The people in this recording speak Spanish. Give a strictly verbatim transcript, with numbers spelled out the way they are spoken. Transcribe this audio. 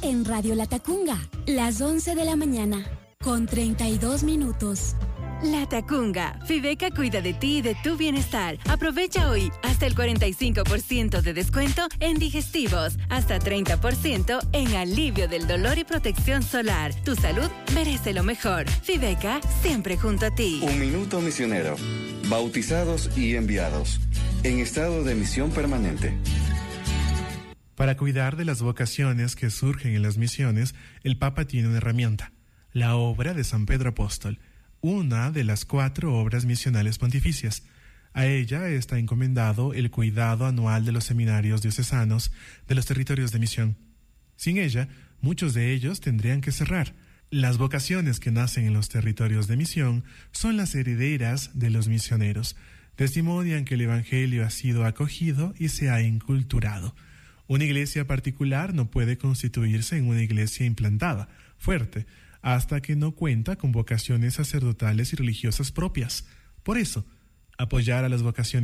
en Radio La Tacunga, las once de la mañana, con treinta y dos minutos. La Tacunga. Fibeca cuida de ti y de tu bienestar. Aprovecha hoy hasta el cuarenta y cinco por ciento de descuento en digestivos, hasta treinta por ciento en alivio del dolor y protección solar. Tu salud merece lo mejor. Fibeca, siempre junto a ti. Un minuto misionero. Bautizados y enviados. En estado de misión permanente. Para cuidar de las vocaciones que surgen en las misiones, el Papa tiene una herramienta, la obra de San Pedro Apóstol, una de las cuatro obras misionales pontificias. A ella está encomendado el cuidado anual de los seminarios diocesanos de los territorios de misión. Sin ella, muchos de ellos tendrían que cerrar. Las vocaciones que nacen en los territorios de misión son las herederas de los misioneros. Testimonian que el Evangelio ha sido acogido y se ha inculturado. Una iglesia particular no puede constituirse en una iglesia implantada, fuerte, hasta que no cuenta con vocaciones sacerdotales y religiosas propias. Por eso, apoyar a las vocaciones